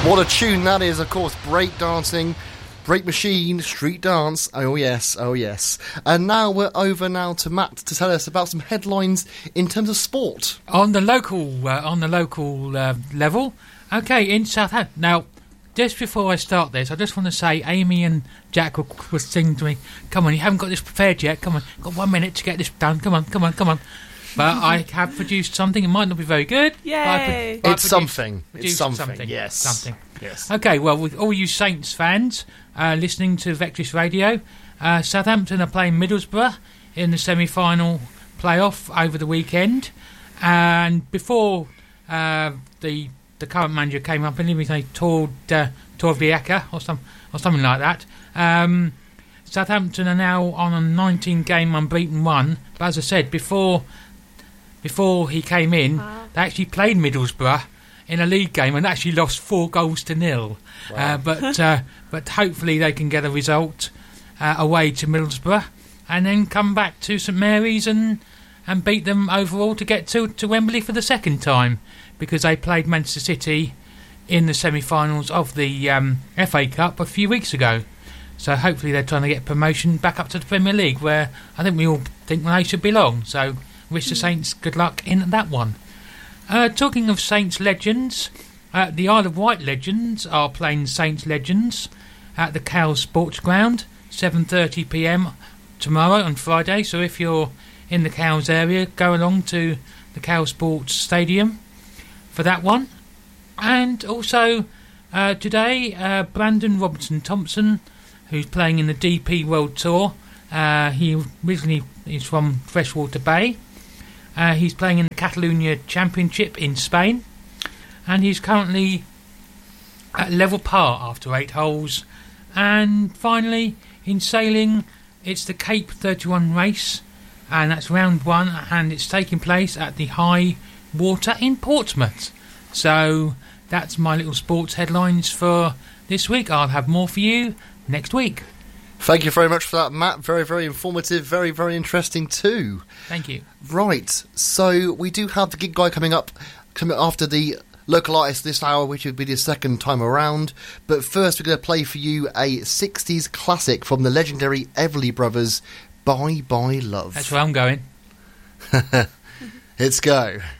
What a tune that is, of course, breakdancing, break machine, street dance, oh yes, oh yes. And now we're over now to Matt to tell us about some headlines in terms of sport. On the local level, okay, in Southampton. Now, just before I start this, I just want to say Amy and Jack were saying to me, come on, you haven't got this prepared yet, come on, got 1 minute to get this done, come on. But I have produced something. It might not be very good. Yay! It's something. Yes. Something. Yes. Okay, well, with all you Saints fans listening to Vectris Radio, Southampton are playing Middlesbrough in the semi-final playoff over the weekend. And before the current manager came up, and he was Tor Vieca or something like that. Southampton are now on a 19-game unbeaten run. But as I said, before he came in, they actually played Middlesbrough in a league game and actually lost 4-0. Wow. But hopefully they can get a result away to Middlesbrough and then come back to St Mary's and beat them overall to get to Wembley for the second time, because they played Manchester City in the semi-finals of the FA Cup a few weeks ago. So hopefully they're trying to get promotion back up to the Premier League, where I think we all think they should belong. So wish the Saints good luck in that one. Talking of Saints legends, the Isle of Wight legends are playing Saints legends at the Cowes Sports Ground, 7:30 p.m. tomorrow on Friday. So if you're in the Cowes area, go along to the Cowes Sports Stadium for that one. And also today, Brandon Robertson-Thompson, who's playing in the DP World Tour. He originally is from Freshwater Bay. He's playing in the Catalonia Championship in Spain. And he's currently at level par after 8 holes. And finally, in sailing, it's the Cape 31 race. And that's round 1. And it's taking place at the High Water in Portsmouth. So that's my little sports headlines for this week. I'll have more for you next week. Thank you very much for that, Matt. Very, very informative. Very, very interesting too. Thank you. Right, so we do have the gig guy coming after the local artist this hour, which would be the second time around. But first, we're going to play for you a 60s classic from the legendary Everly Brothers, Bye Bye Love. That's where I'm going. Let's go.